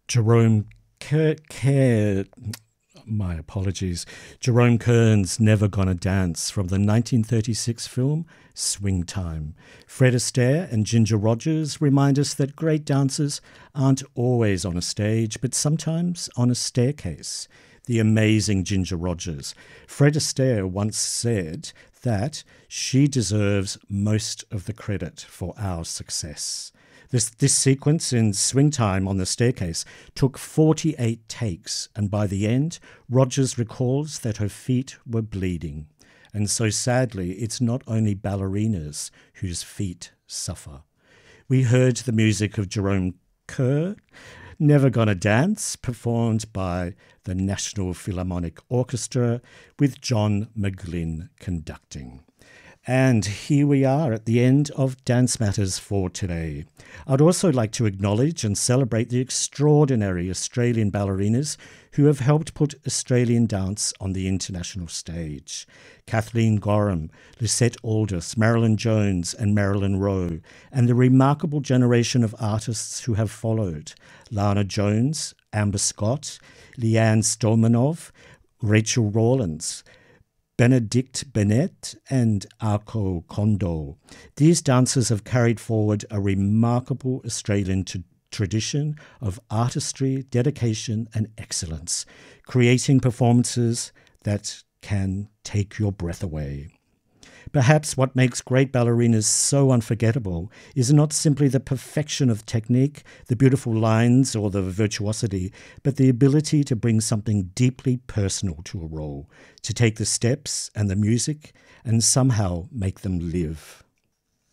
Jerome Kerr, my apologies. Jerome Kern's Never Gonna Dance from the 1936 film Swing Time. Fred Astaire and Ginger Rogers remind us that great dancers aren't always on a stage, but sometimes on a staircase. The amazing Ginger Rogers. Fred Astaire once said that she deserves most of the credit for our success. This sequence in Swing Time on the staircase took 48 takes, and by the end, Rogers recalls that her feet were bleeding. And so sadly, it's not only ballerinas whose feet suffer. We heard the music of Jerome Kerr, Never Gonna Dance, performed by the National Philharmonic Orchestra with John McGlynn conducting. And here we are at the end of Dance Matters for today. I'd also like to acknowledge and celebrate the extraordinary Australian ballerinas who have helped put Australian dance on the international stage. Kathleen Gorham, Lisette Aldous, Marilyn Jones and Marilyn Rowe, and the remarkable generation of artists who have followed. Lana Jones, Amber Scott, Leanne Stomanov, Rachel Rawlins, Benedict Bennett and Arco Kondo. These dancers have carried forward a remarkable Australian tradition of artistry, dedication and excellence, creating performances that can take your breath away. Perhaps what makes great ballerinas so unforgettable is not simply the perfection of technique, the beautiful lines or the virtuosity, but the ability to bring something deeply personal to a role, to take the steps and the music and somehow make them live.